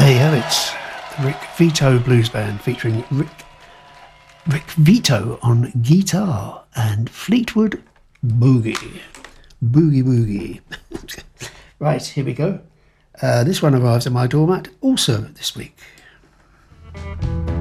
There you have it. The Rick Vito Blues Band featuring Rick Vito on guitar and Fleetwood Boogie. Boogie Boogie. Right, here we go. This one arrives at my doormat also this week.